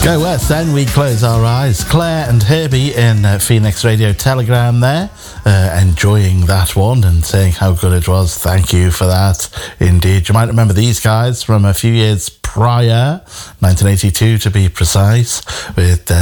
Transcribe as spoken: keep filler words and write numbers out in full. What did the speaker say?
Go West, then we close our eyes. Claire and Herbie in uh, Phoenix Radio Telegram there, uh, enjoying that one and saying how good it was. Thank you for that. Indeed. You might remember these guys from a few years prior, nineteen eighty-two to be precise, with uh,